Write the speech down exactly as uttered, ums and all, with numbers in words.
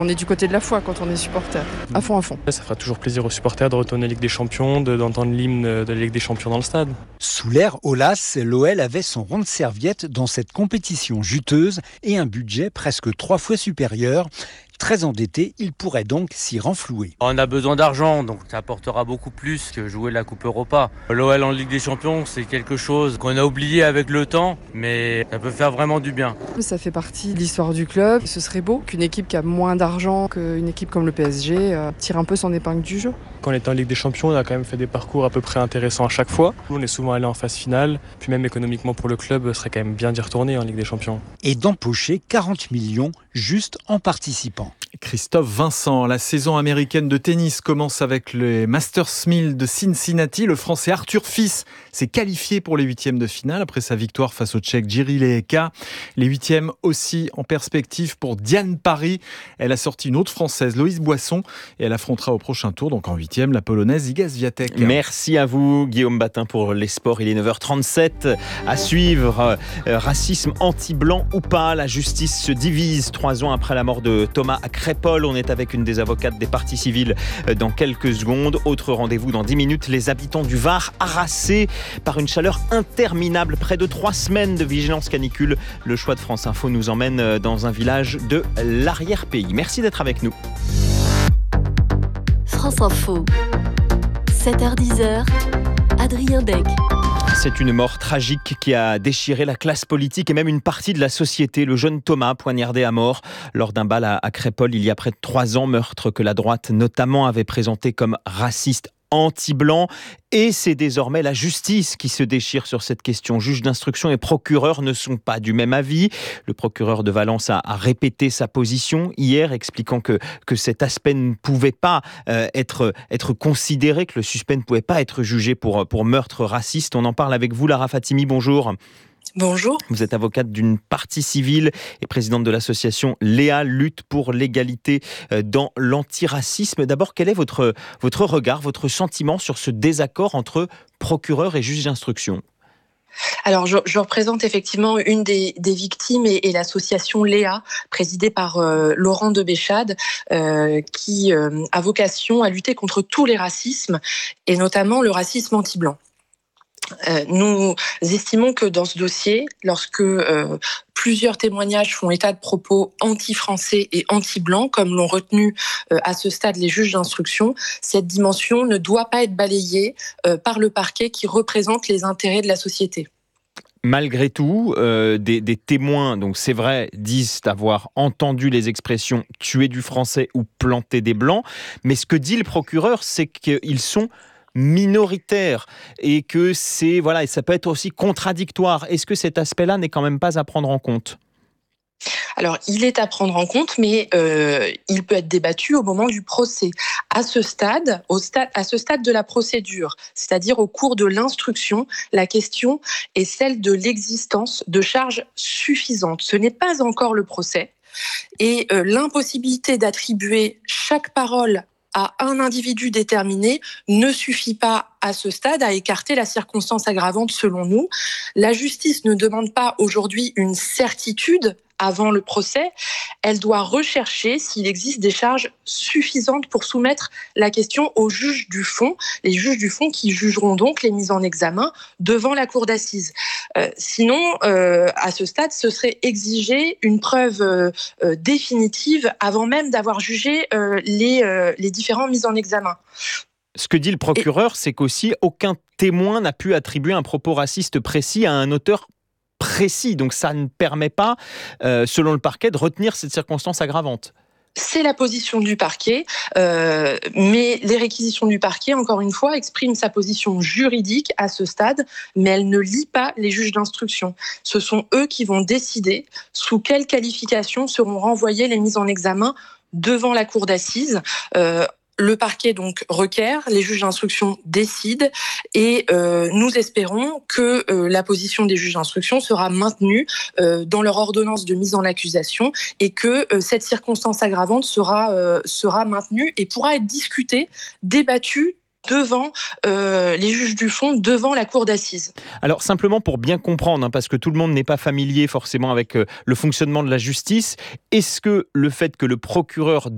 On est du côté de la foi quand on est supporter, à fond à fond. Ça fera toujours plaisir aux supporters de retourner en Ligue des Champions, de, d'entendre l'hymne de la Ligue des Champions dans le stade. Sous l'ère Aulas, l'O L avait son rond de serviette dans cette compétition juteuse et un budget presque trois fois supérieur. Très endetté, il pourrait donc s'y renflouer. On a besoin d'argent, donc ça apportera beaucoup plus que jouer la Coupe Europa. L'O L en Ligue des Champions, c'est quelque chose qu'on a oublié avec le temps, mais ça peut faire vraiment du bien. Ça fait partie de l'histoire du club. Ce serait beau qu'une équipe qui a moins d'argent qu'une équipe comme le P S G euh, tire un peu son épingle du jeu. Quand on était en Ligue des Champions, on a quand même fait des parcours à peu près intéressants à chaque fois. On est souvent allé en phase finale, puis même économiquement pour le club, ce serait quand même bien d'y retourner en Ligue des Champions. Et d'empocher quarante millions juste en participant. Christophe Vincent, la saison américaine de tennis commence avec les Masters mille de Cincinnati. Le Français Arthur Fils s'est qualifié pour les huitièmes de finale après sa victoire face au Tchèque Jiří Lehecka. Les huitièmes aussi en perspective pour Diane Parry. Elle a sorti une autre Française, Loïse Boisson, et elle affrontera au prochain tour, donc en huitième, la Polonaise Iga Swiatek. Merci à vous, Guillaume Batin, pour les sports. Il est neuf heures trente-sept. À suivre, euh, racisme anti-blanc ou pas, la justice se divise trois ans après la mort de Thomas à Crépol. On est avec une des avocates des parties civiles dans quelques secondes. Autre rendez-vous dans dix minutes, les habitants du Var harassés par une chaleur interminable. Près de trois semaines de vigilance canicule. Le choix de France Info nous emmène dans un village de l'arrière-pays. Merci d'être avec nous. France Info, sept heures dix, Adrien Dec. C'est une mort tragique qui a déchiré la classe politique et même une partie de la société. Le jeune Thomas, poignardé à mort lors d'un bal à Crépol il y a près de trois ans, meurtre que la droite notamment avait présenté comme raciste anti-blanc. Et c'est désormais la justice qui se déchire sur cette question. Juge d'instruction et procureur ne sont pas du même avis. Le procureur de Valence a, a répété sa position hier, expliquant que, que cet aspect ne pouvait pas euh, être, être considéré, que le suspect ne pouvait pas être jugé pour, pour meurtre raciste. On en parle avec vous, Lara Fatimi, bonjour. Bonjour. Vous êtes avocate d'une partie civile et présidente de l'association Léa Lutte pour l'égalité dans l'antiracisme. D'abord, quel est votre, votre regard, votre sentiment sur ce désaccord entre procureur et juge d'instruction ? Alors, je, je représente effectivement une des, des victimes et, et l'association Léa, présidée par euh, Laurent de Béchade, euh, qui euh, a vocation à lutter contre tous les racismes, et notamment le racisme anti-blanc. Euh, nous estimons que dans ce dossier, lorsque euh, plusieurs témoignages font état de propos anti-français et anti-blancs, comme l'ont retenu euh, à ce stade les juges d'instruction, cette dimension ne doit pas être balayée euh, par le parquet qui représente les intérêts de la société. Malgré tout, euh, des, des témoins, donc c'est vrai, disent avoir entendu les expressions « tuer du français » ou « planter des blancs », mais ce que dit le procureur, c'est qu'ils sont minoritaire et que c'est voilà et ça peut être aussi contradictoire. Est-ce que cet aspect-là n'est quand même pas à prendre en compte ? Alors, il est à prendre en compte, mais euh, il peut être débattu au moment du procès. À ce stade, au stade, à ce stade de la procédure, c'est-à-dire au cours de l'instruction, la question est celle de l'existence de charges suffisantes. Ce n'est pas encore le procès. Et euh, l'impossibilité d'attribuer chaque parole à un individu déterminé ne suffit pas à ce stade à écarter la circonstance aggravante selon nous. La justice ne demande pas aujourd'hui une certitude avant le procès, elle doit rechercher s'il existe des charges suffisantes pour soumettre la question aux juges du fond, les juges du fond qui jugeront donc les mises en examen devant la cour d'assises. Euh, sinon, euh, à ce stade, ce serait exiger une preuve euh, euh, définitive avant même d'avoir jugé euh, les, euh, les différents mises en examen. Ce que dit le procureur, Et... c'est qu'aussi aucun témoin n'a pu attribuer un propos raciste précis à un auteur précis. Donc ça ne permet pas, euh, selon le parquet, de retenir cette circonstance aggravante. C'est la position du parquet, euh, mais les réquisitions du parquet, encore une fois, expriment sa position juridique à ce stade, mais elle ne lie pas les juges d'instruction. Ce sont eux qui vont décider sous quelle qualification seront renvoyées les mises en examen devant la cour d'assises. Euh, Le parquet donc requiert, les juges d'instruction décident et euh, nous espérons que euh, la position des juges d'instruction sera maintenue euh, dans leur ordonnance de mise en accusation et que euh, cette circonstance aggravante sera, euh, sera maintenue et pourra être discutée, débattue devant euh, les juges du fond, devant la cour d'assises. Alors simplement pour bien comprendre, hein, parce que tout le monde n'est pas familier forcément avec euh, le fonctionnement de la justice, est-ce que le fait que le procureur